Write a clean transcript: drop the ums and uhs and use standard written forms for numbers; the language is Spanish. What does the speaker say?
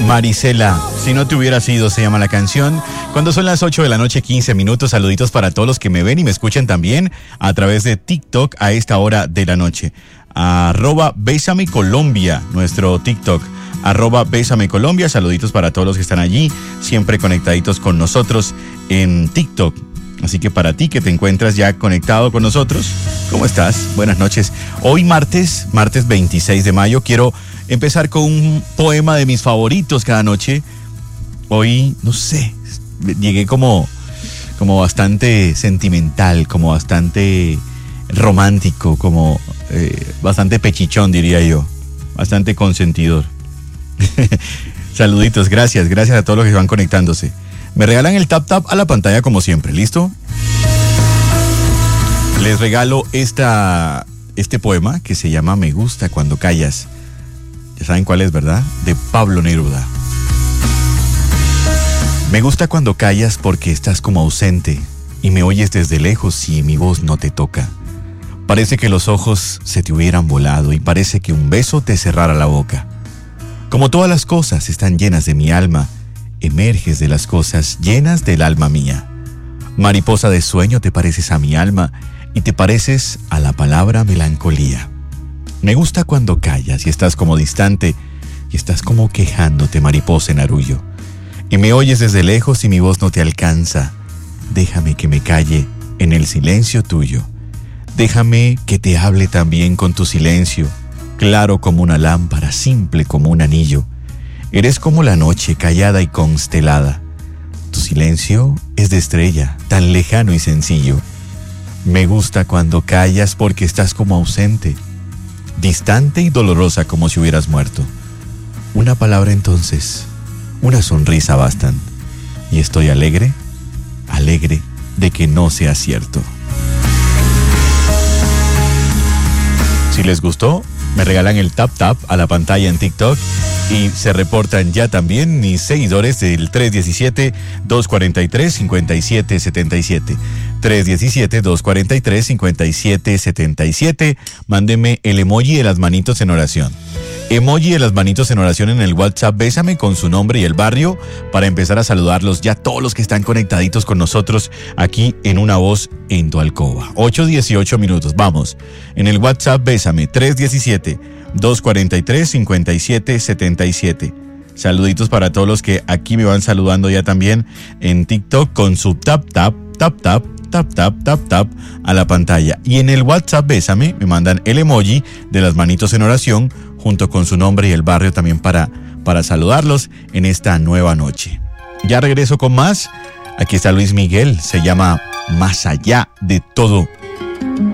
Marisela, si no te hubieras ido, se llama la canción. Cuando son las 8 de la noche, 15 minutos, saluditos para todos los que me ven y me escuchan también a través de TikTok a esta hora de la noche. @Bésame Colombia, nuestro TikTok. @Bésame Colombia, saluditos para todos los que están allí, siempre conectaditos con nosotros en TikTok. Así que para ti que te encuentras ya conectado con nosotros, ¿cómo estás? Buenas noches. Hoy martes 26 de mayo, quiero empezar con un poema de mis favoritos cada noche. Hoy, no sé, llegué como bastante sentimental, como bastante romántico, como bastante pechichón, diría yo. Bastante consentidor. Saluditos, gracias a todos los que van conectándose. Me regalan el tap a la pantalla como siempre, ¿listo? Les regalo este poema que se llama Me gusta cuando callas. Ya saben cuál es, ¿verdad? De Pablo Neruda. Me gusta cuando callas porque estás como ausente y me oyes desde lejos y mi voz no te toca. Parece que los ojos se te hubieran volado y parece que un beso te cerrara la boca. Como todas las cosas están llenas de mi alma, emerges de las cosas llenas del alma mía. Mariposa de sueño te pareces a mi alma y te pareces a la palabra melancolía. Me gusta cuando callas y estás como distante y estás como quejándote, mariposa en arrullo. Y me oyes desde lejos y mi voz no te alcanza. Déjame que me calle en el silencio tuyo. Déjame que te hable también con tu silencio, claro como una lámpara, simple como un anillo. Eres como la noche callada y constelada. Tu silencio es de estrella, tan lejano y sencillo. Me gusta cuando callas porque estás como ausente, distante y dolorosa como si hubieras muerto. Una palabra entonces, una sonrisa bastan. Y estoy alegre de que no sea cierto. Si les gustó, me regalan el tap a la pantalla en TikTok y se reportan ya también mis seguidores del 317-243-5777. 317-243-5777. Mándenme el emoji de las manitos en oración. Emoji de las manitos en oración en el WhatsApp. Bésame con su nombre y el barrio para empezar a saludarlos ya todos los que están conectaditos con nosotros aquí en Una Voz en tu Alcoba. 8:18 minutos. Vamos. En el WhatsApp, bésame. 317-243-5777. Saluditos para todos los que aquí me van saludando ya también en TikTok con su tap a la pantalla. Y en el WhatsApp, bésame, me mandan el emoji de las manitos en oración junto con su nombre y el barrio también para saludarlos en esta nueva noche. Ya regreso con más. Aquí está Luis Miguel, se llama Más allá de todo.